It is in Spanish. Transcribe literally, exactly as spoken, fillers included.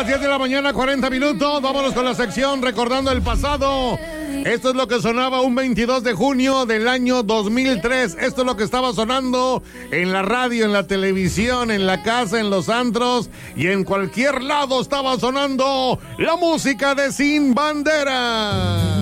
las diez de la mañana, cuarenta minutos. Vámonos con la sección Recordando el Pasado. Esto es lo que sonaba un veintidós de junio del año dos mil tres. Esto es lo que estaba sonando en la radio, en la televisión, en la casa, en los antros y en cualquier lado estaba sonando la música de Sin Bandera.